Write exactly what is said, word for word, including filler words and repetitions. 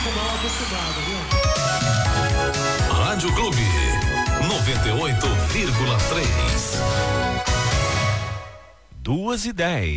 fico mal acostumado, viu? Rádio Clube noventa e oito vírgula três. Duas e dez.